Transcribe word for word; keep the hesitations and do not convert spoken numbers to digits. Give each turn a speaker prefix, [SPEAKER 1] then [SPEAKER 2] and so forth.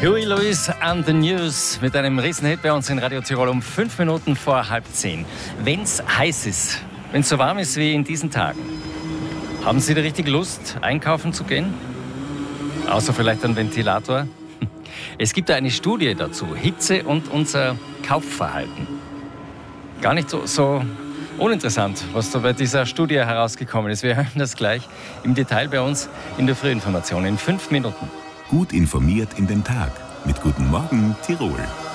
[SPEAKER 1] Huey Lewis and the News mit einem Riesenhit bei uns in Radio Tirol um fünf Minuten vor halb zehn. Wenn's heiß ist, wenn es so warm ist wie in diesen Tagen, haben Sie die richtige Lust, einkaufen zu gehen? Außer vielleicht ein Ventilator? Es gibt da eine Studie dazu, Hitze und unser Kaufverhalten. Gar nicht so, so uninteressant, was da bei dieser Studie herausgekommen ist. Wir hören das gleich im Detail bei uns in der Frühinformation in fünf Minuten.
[SPEAKER 2] Gut informiert in den Tag mit Guten Morgen Tirol.